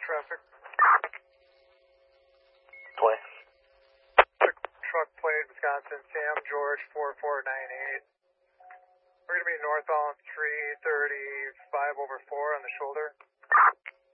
traffic. 20. Truck plate, Wisconsin, Sam George 4498. We're going to be northbound 335/4 on the shoulder.